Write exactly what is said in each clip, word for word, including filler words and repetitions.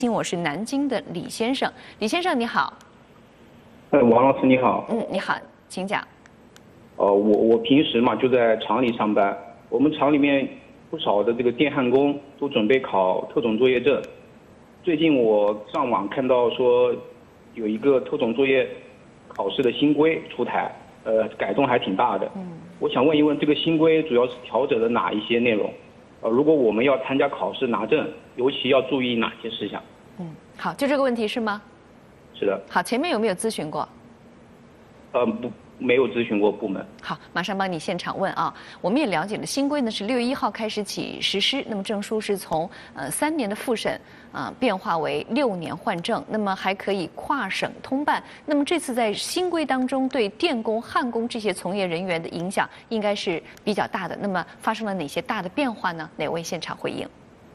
我是南京的李先生，李先生你好。 呃，王老师你好。 嗯，你好，请讲。 呃，我我平时嘛就在厂里上班，我们厂里面不少的这个电焊工都准备考特种作业证。最近我上网看到说有一个特种作业考试的新规出台，呃，改动还挺大的。嗯。我想问一问，这个新规主要是调整了哪一些内容？呃，如果我们要参加考试拿证，尤其要注意哪些事项？ 嗯，好，就这个问题是吗？ 是的。 好，前面有没有咨询过？ 呃，不，没有咨询过部门。 好，马上帮你现场问啊。我们也了解了，新规呢是六月一号开始起实施，那么证书是从呃三年的复审啊、呃、变化为六年换证，那么还可以跨省通办。那么这次在新规当中，对电工、焊工这些从业人员的影响应该是比较大的。那么发生了哪些大的变化呢？哪位现场回应？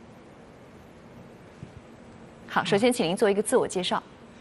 好，首先请您做一个自我介绍。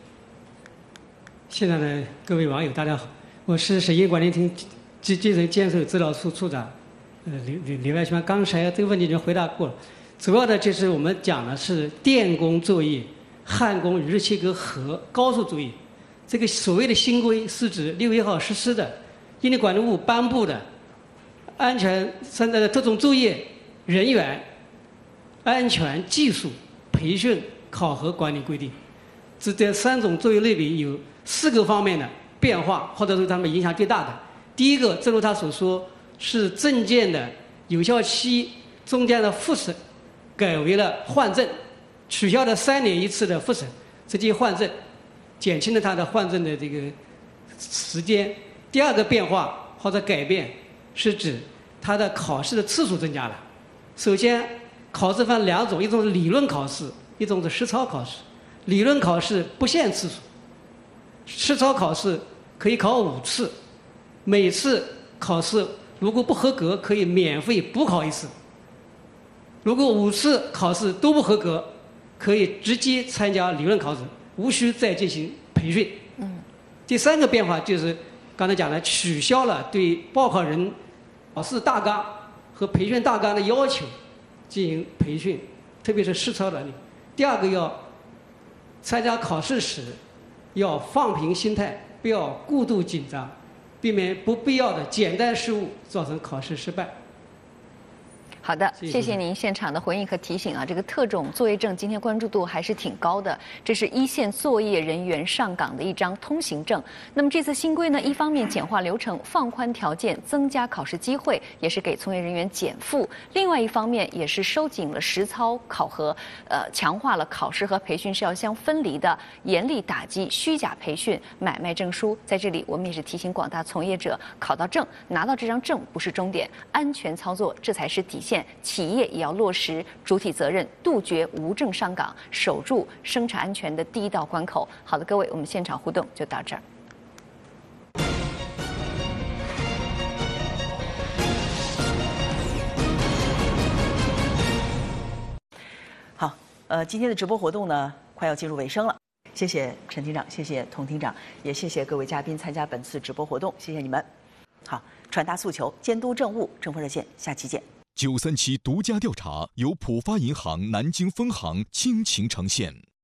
现在呢，各位网友大家好，我是省业管理厅基基层建设资料处处长，呃李李李外全。刚才这个问题已经回答过了，主要的就是我们讲的是电工作业、焊工日期格和高速作业。这个所谓的新规是指六月一号实施的，应力管理部颁布的安全生产的特种作业人员安全技术培训考核管理规定。这这三种作业类别有四个方面的变化，或者是他们影响最大的。第一个，正如他所说，是证件的有效期中间的复审改为了换证，取消了三年一次的复审，直接换证，减轻了他的换证的这个时间。第二个变化或者改变是指他的考试的次数增加了。首先，考试分两种，一种是理论考试，一种是实操考试。理论考试不限次数，实操考试可以考五次，每次考试如果不合格，可以免费补考一次。如果五次考试都不合格，可以直接参加理论考试，无需再进行培训。嗯。第三个变化就是刚才讲的，取消了对报考人考试大纲和培训大纲的要求进行培训，特别是实操能力。第二个要参加考试时要放平心态，不要过度紧张，避免不必要的简单失误造成考试失败。 好的，谢谢您现场的回应和提醒啊。这个特种作业证今天关注度还是挺高的，这是一线作业人员上岗的一张通行证。那么这次新规呢，一方面简化流程、放宽条件、增加考试机会，也是给从业人员减负；另外一方面也是收紧了实操考核，呃，强化了考试和培训是要相分离的，严厉打击虚假培训、买卖证书。在这里，我们也是提醒广大从业者，考到证、拿到这张证不是终点，安全操作这才是底线。企业也要落实主体责任，杜绝无证上岗，守住生产安全的第一道关口。好的，各位，我们现场互动就到这儿。 好，呃，今天的直播活动呢，快要进入尾声了。谢谢陈厅长，谢谢童厅长，也谢谢各位嘉宾参加本次直播活动，谢谢你们。好，传达诉求，监督政务，政风热线，下期见。 九三七独家调查由浦发银行南京分行倾情呈现。